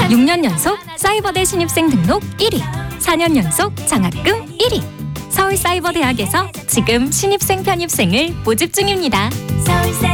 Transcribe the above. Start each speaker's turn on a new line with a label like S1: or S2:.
S1: 6년 연속 사이버대 신입생 등록 1위, 4년 연속 장학금 1위. 서울사이버대학에서 지금 신입생 편입생을 모집 중입니다.
S2: 서울사이버대